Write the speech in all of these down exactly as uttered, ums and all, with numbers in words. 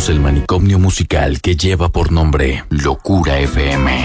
Somos el manicomio musical que lleva por nombre Locura F M.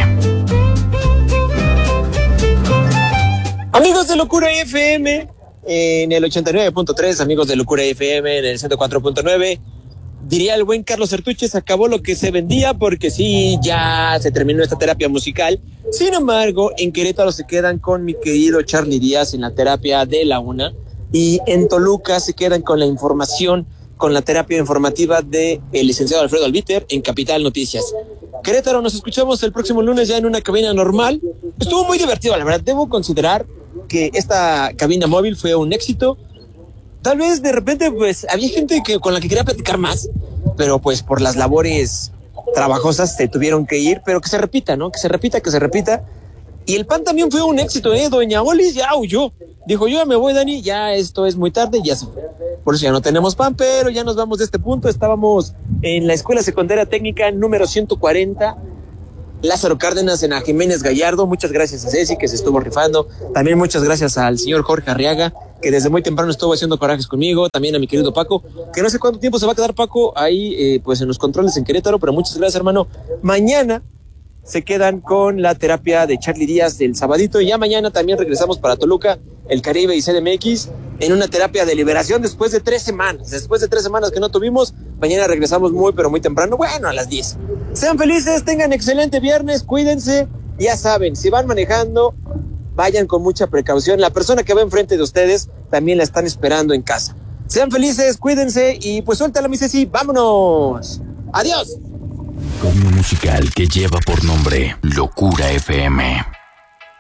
Amigos de Locura F M, en el ochenta y nueve punto tres, amigos de Locura F M en el ciento cuatro punto nueve. Diría el buen Carlos Sertuche, se acabó lo que se vendía porque sí, ya se terminó esta terapia musical. Sin embargo, en Querétaro se quedan con mi querido Charlie Díaz en la terapia de la una, y en Toluca se quedan con la información, con la terapia informativa de el licenciado Alfredo Albiter en Capital Noticias. Querétaro, nos escuchamos el próximo lunes ya en una cabina normal. Estuvo muy divertido, la verdad. Debo considerar que esta cabina móvil fue un éxito. Tal vez de repente pues había gente que con la que quería platicar más, pero pues por las labores trabajosas se tuvieron que ir, pero que se repita, ¿no? Que se repita, que se repita. Y el pan también fue un éxito, ¿eh? Doña Olis ya huyó. Dijo, yo ya me voy, Dani, ya esto es muy tarde, ya se fue. Por eso ya no tenemos pan, pero ya nos vamos de este punto. Estábamos en la Escuela Secundaria Técnica número ciento cuarenta, Lázaro Cárdenas, en a Jiménez Gallardo. Muchas gracias a Ceci, que se estuvo rifando. También muchas gracias al señor Jorge Arriaga, que desde muy temprano estuvo haciendo corajes conmigo. También a mi querido Paco, que no sé cuánto tiempo se va a quedar Paco ahí, eh, pues en los controles en Querétaro, pero muchas gracias, hermano. Mañana se quedan con la terapia de Charlie Díaz del sabadito, y ya mañana también regresamos para Toluca, el Caribe y C D M X en una terapia de liberación después de tres semanas, después de tres semanas que no tuvimos. Mañana regresamos muy pero muy temprano, bueno, a las diez. Sean felices, tengan excelente viernes, cuídense, ya saben, si van manejando, vayan con mucha precaución. La persona que va enfrente de ustedes también la están esperando en casa. Sean felices, cuídense y pues suéltala, mi Ceci, vámonos. Adiós. Manicomio musical que lleva por nombre Locura F M.